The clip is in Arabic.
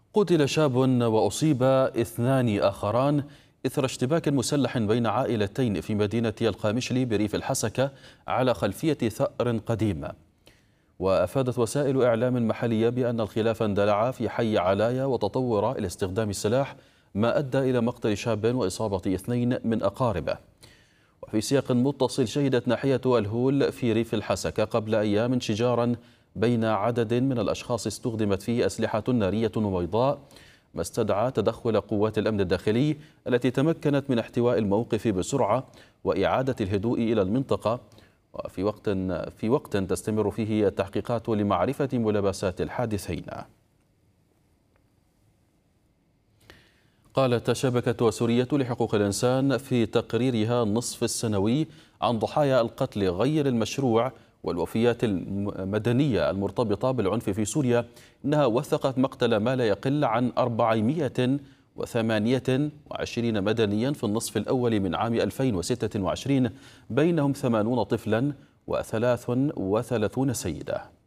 قتل شاب وأصيب اثنان آخران إثر اشتباك مسلح بين عائلتين في مدينة القامشلي بريف الحسكة على خلفية ثأر قديم. وأفادت وسائل إعلام محلية بأن الخلاف اندلع في حي علايا وتطور إلى استخدام السلاح، ما أدى إلى مقتل شاب وإصابة اثنين من أقاربه. وفي سياق متصل، شهدت ناحية الهول في ريف الحسكة قبل أيام انشجارا بين عدد من الأشخاص استخدمت فيه أسلحة نارية وبيضاء، ما استدعى تدخل قوات الأمن الداخلي التي تمكنت من احتواء الموقف بسرعة وإعادة الهدوء إلى المنطقة، وفي وقت تستمر فيه التحقيقات لمعرفة ملابسات الحادثين. قالت شبكة سورية لحقوق الإنسان في تقريرها النصف السنوي عن ضحايا القتل غير المشروع والوفيات المدنية المرتبطة بالعنف في سوريا إنها وثقت مقتل ما لا يقل عن 428 مدنيا في النصف الأول من عام 2026، بينهم 80 طفلا و33 سيدة.